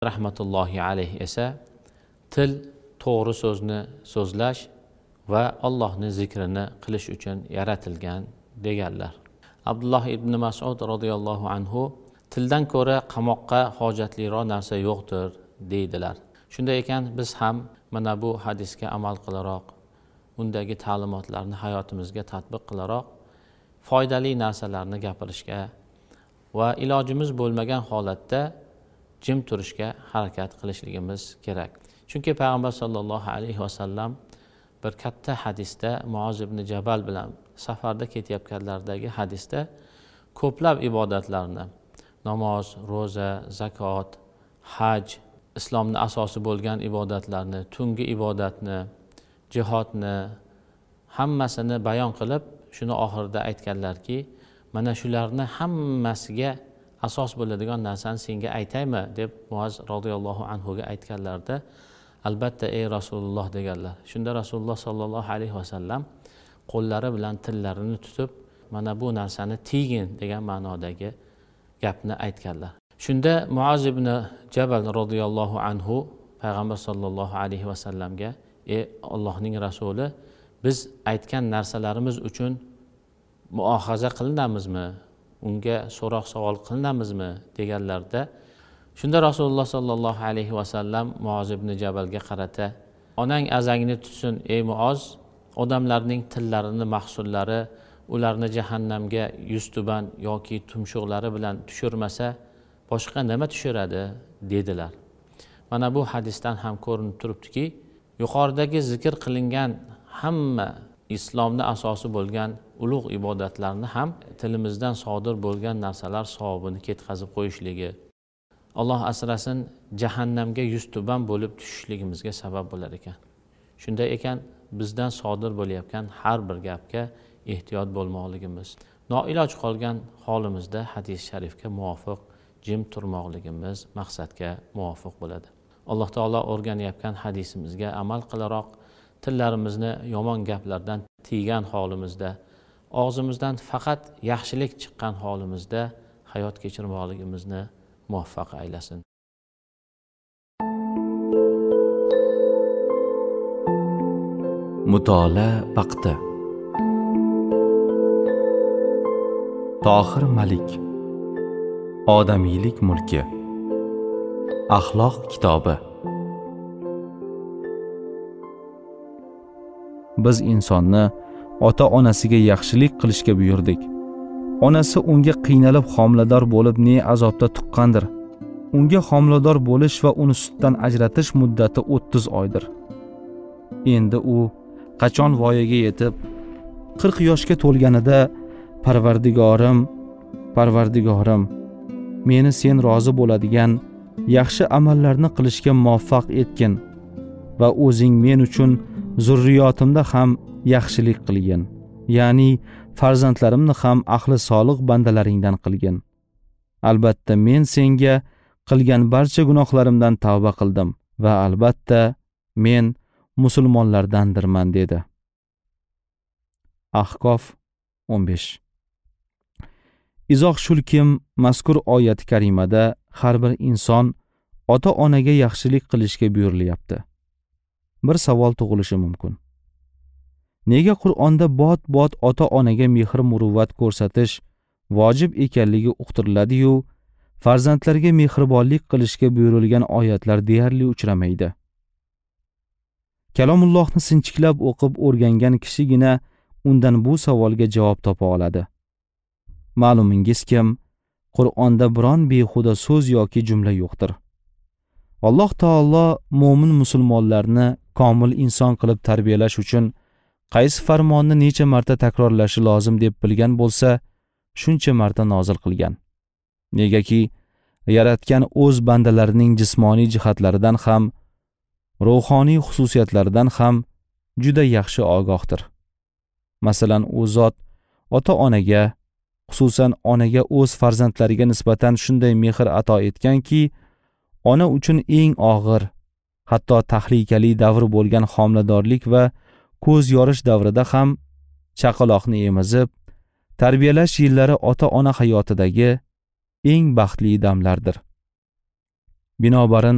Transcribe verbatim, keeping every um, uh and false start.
rahmatullohi alayhi esa til to'g'ri so'zni so'zlash va Allohning zikrini qilish uchun yaratilgan deganlar. Abdulloh ibn Mas'ud radhiyallohu anhu tildan ko'ra qamoqqa hojatliroq narsa yo'qdir deydilar. Shunday ekan biz ham mana bu hadisga amal qilaroq, undagi ta'limotlarni hayotimizga tatbiq qilaroq foydali narsalarni gapirishga va ilojimiz bo'lmagan holatda jim turishga harakat qilishligimiz kerak. Chunki payg'ambar sollallohu alayhi vasallam bir katta hadisda Muoz ibn Jabal bilan safarda ketayotganlardagi hadisda ko'plab ibodatlarni, namoz, ro'za, zakot, haj, islomning asosi bo'lgan ibodatlarni, tungi ibodatni, jihodni hammasini bayon qilib, shuni oxirida aytganlarki, mana shularni hammasiga asos bo'ladigan narsani senga aytaymi deb Muoz radhiyallohu anhu ga aytganlarda, albatta ey Rasululloh deganlar. Shunda Rasululloh sallallohu alayhi vasallam qo'llari bilan tillarini tutib, mana bu narsani tiygin degan ma'nodagi gapni aytganlar. Shunda Muoz ibn Jabal radhiyallohu anhu payg'ambar sallallohu alayhi vasallamga, ey Allohning rasuli, biz aytgan narsalarimiz uchun muohaza qilinamizmi? Unga so'roq savol qilinamizmi deganlarda, shunda Rasululloh sallallohu alayhi vasallam Muoz ibn Jabalga qarata, onang azangni tutsin ey Muoz, odamlarning tillarini mahsullari ularni jahannamga yuztuban yoki tumshuqlari bilan tushirmasa boshqa nima tushiradi dedilar. Mana bu hadisdan ham ko'rinib turibdiki, yuqoridagi zikr qilingan hamma islomning asosi bo'lgan ulug' ibodatlarni ham tilimizdan sodir bo'lgan narsalar savobini ketkazib qo'yishligi, Alloh asrasin jahannamga yuztuban bo'lib tushishligimizga sabab bo'lar ekan. Shunday ekan bizdan sodir bo'layotgan har bir gapga ehtiyot bo'lmoqligimiz, noiloj qolgan holimizda hadis sharifga muvofiq jim turmoqligimiz maqsadga muvofiq bo'ladi. Alloh taolo o'rganayotgan hadisimizga amal qilaroq tillarimizni yomon gaplardan tiygan holimizda, og'zimizdan faqat yaxshilik chiqqan holimizda hayot kechirmoqligimizni muvaffaq aylasin. Mutolaa vaqti. Tohir Malik. Odamiylik mulki. Axloq kitobi. Biz insonni ota-onasiga yaxshilik qilishga buyurdik. Onasi unga qiynalib homilador bo'lib ne azobda tuqqandir. Unga homilador bo'lish va uni sutdan ajratish muddati o'ttiz oydir. Endi u qachon voyaga yetib qirq yoshga to'lganida Parvardigorim, Parvardigorim, meni sen rozi bo'ladigan yaxshi amallarni qilishga muvaffaq etgin va o'zing men uchun zurriyotimda ham yaxshilik qilgin. Ya'ni farzandlarimni ham ahli solih bandalaringdan qilgin. Albatta men senga qilgan barcha gunohlarimdan tavba qildim va albatta men musulmonlardandirman dedi. Ahqof o'n besh. Izoh shulkim, mazkur oyat karimada har bir inson ota-onaga yaxshilik qilishga buyurilyapti. Bir savol tug'ilishi mumkin. Nega Qur'onda bot-bot ota-onaga mehr-muruvvat ko'rsatish vojib ekanligi uqtiriladi-yu, farzandlarga mehribonlik qilishga buyurilgan oyatlar deyarli uchramaydi? Kalomullohni sinchiklab o'qib o'rgangan kishigina undan bu savolga javob topa oladi. Ma'lumingizki, Qur'onda biron behuda so'z yoki jumla yo'qdir. Alloh taolo mo'min musulmonlarni komil inson qilib tarbiyalash uchun qaysi farmonni necha marta takrorlashi lozim deb bilgan bo'lsa, shuncha marta nozil qilgan. Negaki, yaratgan o'z bandalarining jismoniy jihatlaridan ham, ruhoniy xususiyatlaridan ham juda yaxshi ogohdir. Masalan, u zot ota-onaga, xususan onaga o'z farzandlariga nisbatan shunday mehr ato etganki, ona uchun eng og'ir, hatto tahlikali davr bo'lgan homiladorlik va ko'z yorish davrida ham chaqaloqni emizib, tarbiyalash yillari ota-ona hayotidagi eng baxtli damlardir. Binobarin